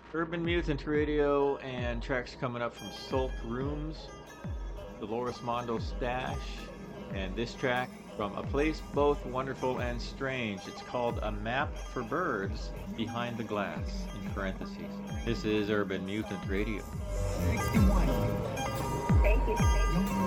Urban Mutant Radio and tracks coming up from Sulk Rooms, Dolores Mondo Stash, and this track from A Place Both Wonderful and Strange. It's called A Map for Birds Behind the Glass, in parentheses. This is Urban Mutant Radio. 61. Thank you.